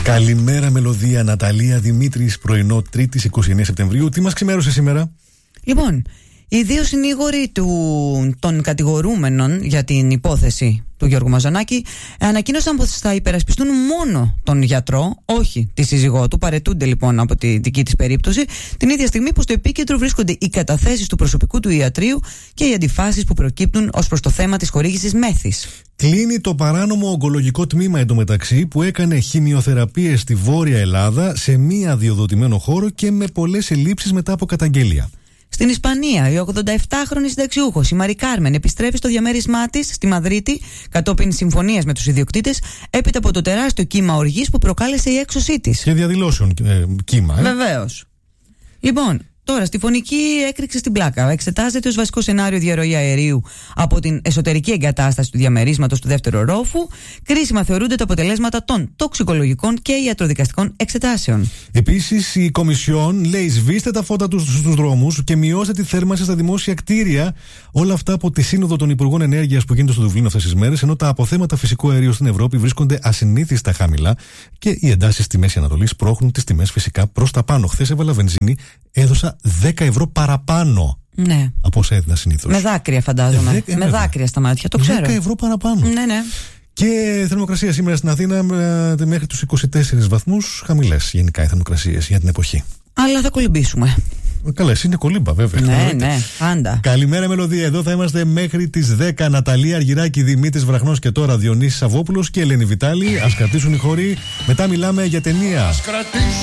Καλημέρα, Μελωδία. Ναταλία Δημήτρης, πρωινό 3ης 29 Σεπτεμβρίου. Τι μας ξημέρωσε σήμερα? Λοιπόν, οι δύο συνήγοροι των κατηγορούμενων για την υπόθεση του Γιώργου Μαζονάκη ανακοίνωσαν πως θα υπερασπιστούν μόνο τον γιατρό, όχι τη σύζυγό του. Παραιτούνται λοιπόν από τη δική της περίπτωση, την ίδια στιγμή που στο επίκεντρο βρίσκονται οι καταθέσεις του προσωπικού του ιατρείου και οι αντιφάσεις που προκύπτουν ως προς το θέμα της χορήγησης μέθης. Κλείνει το παράνομο ογκολογικό τμήμα εντωμεταξύ που έκανε χημειοθεραπείες στη Βόρεια Ελλάδα σε μη αδειοδοτημένο χώρο και με πολλές ελλείψεις μετά από καταγγελία. Στην Ισπανία, η 87χρονη συνταξιούχος, η Μαρι Κάρμεν, επιστρέφει στο διαμέρισμά της στη Μαδρίτη κατόπιν συμφωνίας με τους ιδιοκτήτες έπειτα από το τεράστιο κύμα οργής που προκάλεσε η έξωσή της. Και διαδηλώσεων κύμα, Βεβαίως. Λοιπόν, τώρα στη φωνική έκρηξη στην πλάκα εξετάζεται ως βασικό σενάριο διαρροή αερίου από την εσωτερική εγκατάσταση του διαμερίσματος του δεύτερου ορόφου. Κρίσιμα θεωρούνται τα αποτελέσματα των τοξικολογικών και ιατροδικαστικών εξετάσεων. Επίσης, η Κομισιόν λέει: σβήστε τα φώτα στους δρόμους και μειώστε τη θέρμανση στα δημόσια κτίρια. Όλα αυτά από τη Σύνοδο των Υπουργών Ενέργειας που γίνεται στο Δουβλίνο αυτές τις μέρες, ενώ τα αποθέματα φυσικού αερίου στην Ευρώπη βρίσκονται ασυνήθιστα χαμηλά και οι εντάσεις στη Μέση Ανατολή σπρώχνουν τις τιμές φυσικά προς τα πάνω. Χθες έβαλα βενζίνη, έδωσα 10 ευρώ παραπάνω. Ναι. Από όσα έδινα συνήθως. Με δάκρυα, φαντάζομαι. Με δάκρυα στα μάτια, το ξέρω. 10 ευρώ παραπάνω. Ναι, ναι. Και θερμοκρασία σήμερα στην Αθήνα μέχρι τους 24 βαθμούς. Χαμηλές γενικά οι θερμοκρασίες για την εποχή. Αλλά θα κολυμπήσουμε. Καλά, εσύ είναι κολύμπα, βέβαια. Ναι, ναι, πάντα. Καλημέρα, Μελωδία. Εδώ θα είμαστε μέχρι τις 10. Ναταλία Αργυράκη, Δημήτρης Βραχνός και τώρα Διονύσης Σαββόπουλος και Ελένη Βιτάλη. Ας κρατήσουν οι χώροι. Μετά μιλάμε για ταινία.